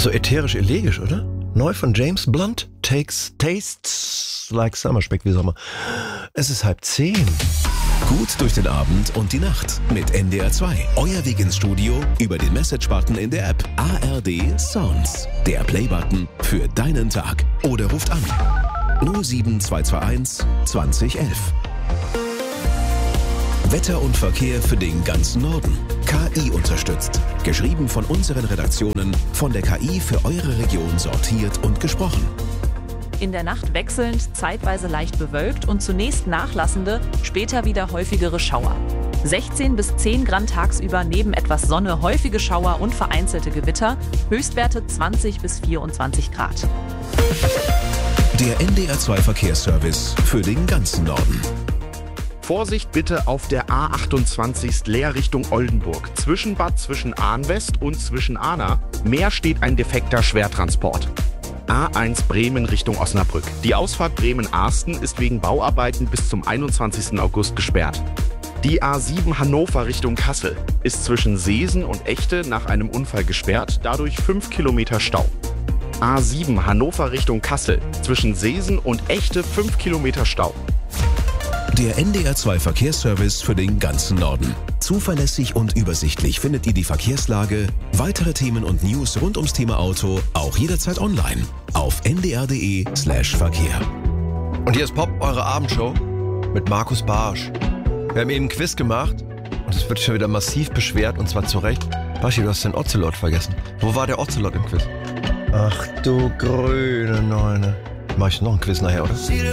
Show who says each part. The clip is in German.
Speaker 1: So ätherisch elegisch, oder? Neu von James Blunt. Tastes like summer. Schmeckt wie Sommer. Es ist 9:30.
Speaker 2: Gut durch den Abend und die Nacht mit NDR 2. Euer Weg ins Studio über den Message-Button in der App. ARD Sounds. Der Play-Button für deinen Tag. Oder ruft an. 07221 2011. Wetter und Verkehr für den ganzen Norden. KI unterstützt. Geschrieben von unseren Redaktionen, von der KI für eure Region sortiert und gesprochen.
Speaker 3: In der Nacht wechselnd, zeitweise leicht bewölkt und zunächst nachlassende, später wieder häufigere Schauer. 16 bis 10 Grad tagsüber, neben etwas Sonne häufige Schauer und vereinzelte Gewitter. Höchstwerte 20 bis 24 Grad.
Speaker 2: Der NDR 2 Verkehrsservice für den ganzen Norden.
Speaker 4: Vorsicht bitte auf der A28 leer Richtung Oldenburg. Zwischenbad zwischen Ahn-West und zwischen Ahna. Mehr steht ein defekter Schwertransport. A1 Bremen Richtung Osnabrück. Die Ausfahrt Bremen-Arsten ist wegen Bauarbeiten bis zum 21. August gesperrt. Die A7 Hannover Richtung Kassel ist zwischen Seesen und Echte nach einem Unfall gesperrt, dadurch 5 Kilometer Stau. A7 Hannover Richtung Kassel, zwischen Seesen und Echte 5 Kilometer Stau.
Speaker 2: Der NDR 2 Verkehrsservice für den ganzen Norden. Zuverlässig und übersichtlich findet ihr die Verkehrslage, weitere Themen und News rund ums Thema Auto auch jederzeit online auf ndr.de/Verkehr.
Speaker 1: Und hier ist Pop, eure Abendshow mit Markus Barsch. Wir haben eben ein Quiz gemacht und es wird schon wieder massiv beschwert und zwar zu Recht. Baschi, du hast den Ocelot vergessen. Wo war der Ocelot im Quiz? Ach du grüne Neune. Mach ich noch ein Quiz nachher, oder?